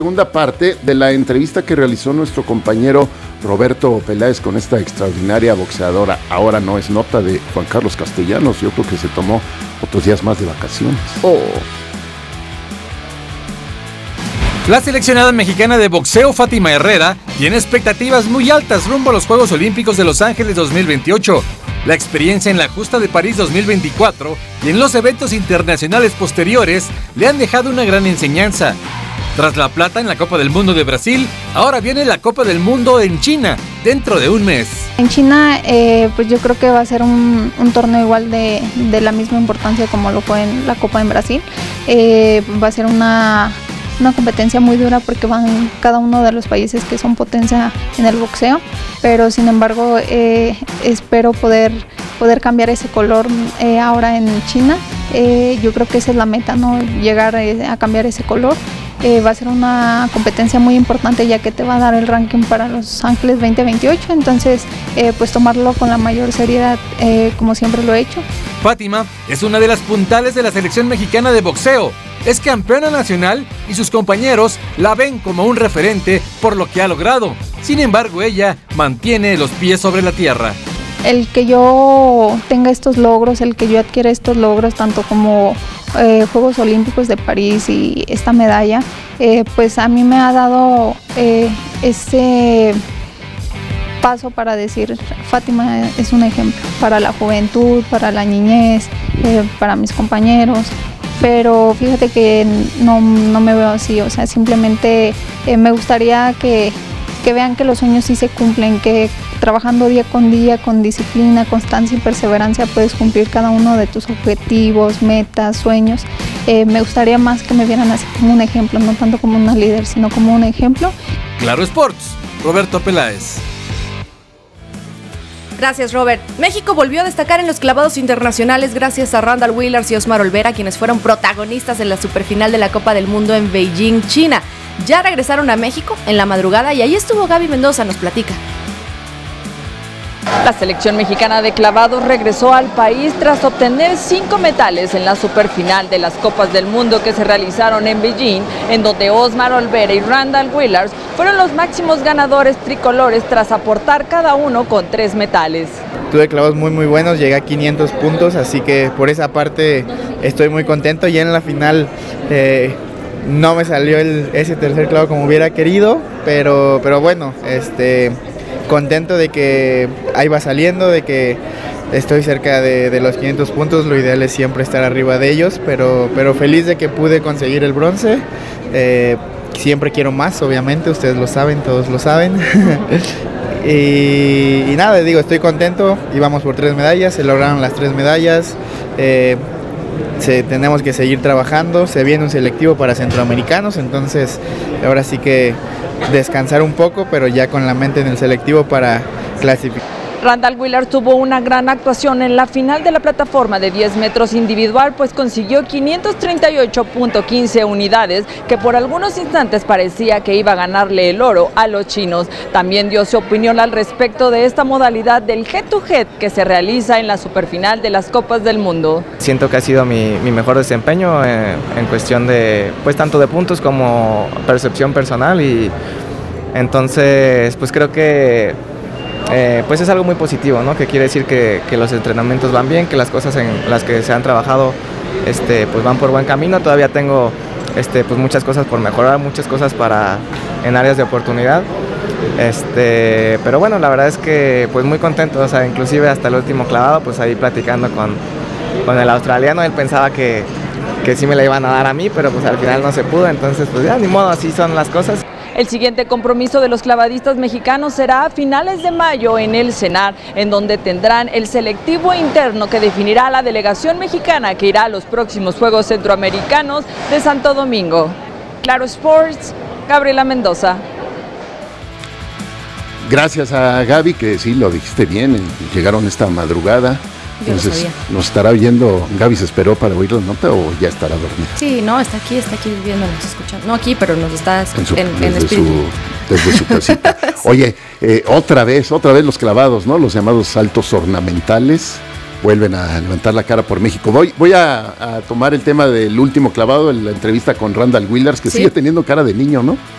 Segunda parte de la entrevista que realizó nuestro compañero Roberto Peláez con esta extraordinaria boxeadora. Ahora no es nota de Juan Carlos Castellanos. Yo creo que se tomó otros días más de vacaciones. La seleccionada mexicana de boxeo Fátima Herrera tiene expectativas muy altas rumbo a los Juegos Olímpicos de Los Ángeles 2028. La experiencia en la justa de París 2024 y en los eventos internacionales posteriores le han dejado una gran enseñanza. Tras la plata en la Copa del Mundo de Brasil, ahora viene la Copa del Mundo en China, dentro de un mes. En China, pues yo creo que va a ser un torneo igual de la misma importancia como lo fue en la Copa en Brasil. Va a ser una competencia muy dura porque van cada uno de los países que son potencia en el boxeo, pero sin embargo espero poder cambiar ese color ahora en China. Yo creo que esa es la meta, ¿no? Llegar a cambiar ese color. Va a ser una competencia muy importante ya que te va a dar el ranking para Los Ángeles 2028, entonces pues tomarlo con la mayor seriedad como siempre lo he hecho. Fátima es una de las puntales de la selección mexicana de boxeo. Es campeona nacional y sus compañeros la ven como un referente por lo que ha logrado. Sin embargo, ella mantiene los pies sobre la tierra. El que yo tenga estos logros, el que yo adquiera estos logros, tanto como Juegos Olímpicos de París y esta medalla, pues a mí me ha dado ese paso para decir, Fátima es un ejemplo para la juventud, para la niñez, para mis compañeros. Pero fíjate que no me veo así, o sea, simplemente me gustaría que vean que los sueños sí se cumplen, que trabajando día con disciplina, constancia y perseverancia puedes cumplir cada uno de tus objetivos, metas, sueños. Me gustaría más que me vieran así como un ejemplo, no tanto como una líder, sino como un ejemplo. Claro Sports, Roberto Peláez. Gracias, Robert. México volvió a destacar en los clavados internacionales gracias a Randall Willars y Osmar Olvera, quienes fueron protagonistas en la superfinal de la Copa del Mundo en Beijing, China. Ya regresaron a México en la madrugada y ahí estuvo Gaby Mendoza, nos platica. La selección mexicana de clavados regresó al país tras obtener 5 metales en la superfinal de las Copas del Mundo que se realizaron en Beijing, en donde Osmar Olvera y Randall Willars fueron los máximos ganadores tricolores tras aportar cada uno con 3 metales. Tuve clavos muy buenos, llegué a 500 puntos, así que por esa parte estoy muy contento. Ya en la final no me salió ese tercer clavo como hubiera querido, pero bueno, contento de que ahí va saliendo, de que estoy cerca de los 500 puntos. Lo ideal es siempre estar arriba de ellos, pero feliz de que pude conseguir el bronce. Siempre quiero más, obviamente, ustedes lo saben, todos lo saben. y nada, estoy contento, íbamos por 3 medallas, se lograron las 3 medallas. Tenemos que seguir trabajando, se viene un selectivo para centroamericanos, entonces ahora sí que descansar un poco, pero ya con la mente en el selectivo para clasificar. Randall Willars tuvo una gran actuación en la final de la plataforma de 10 metros individual, pues consiguió 538.15 unidades, que por algunos instantes parecía que iba a ganarle el oro a los chinos. También dio su opinión al respecto de esta modalidad del head-to-head que se realiza en la superfinal de las Copas del Mundo. Siento que ha sido mi mejor desempeño en cuestión de, pues tanto de puntos como percepción personal, y entonces pues creo que pues es algo muy positivo, ¿no? Que quiere decir que los entrenamientos van bien, que las cosas en las que se han trabajado pues van por buen camino. Todavía tengo pues muchas cosas por mejorar, muchas cosas en áreas de oportunidad. Pero bueno, la verdad es que pues muy contento, o sea, inclusive hasta el último clavado, pues ahí platicando con el australiano. Él pensaba que sí me la iban a dar a mí, pero pues al final no se pudo, entonces pues ya ni modo, así son las cosas. El siguiente compromiso de los clavadistas mexicanos será a finales de mayo en el CENAR, en donde tendrán el selectivo interno que definirá a la delegación mexicana que irá a los próximos Juegos Centroamericanos de Santo Domingo. Claro Sports, Gabriela Mendoza. Gracias a Gaby, que sí, lo dijiste bien, llegaron esta madrugada. Entonces, ¿nos estará oyendo? Gaby se esperó para oír la nota o ya estará dormida? Sí, no, está aquí viéndonos, escuchando. No aquí, pero nos está desde su casita. Sí. Oye, otra vez los clavados, ¿no? Los llamados saltos ornamentales. vuelven a levantar la cara por México. Voy a tomar el tema del último clavado, la entrevista con Randall Wheelers, que sigue teniendo cara de niño, ¿no?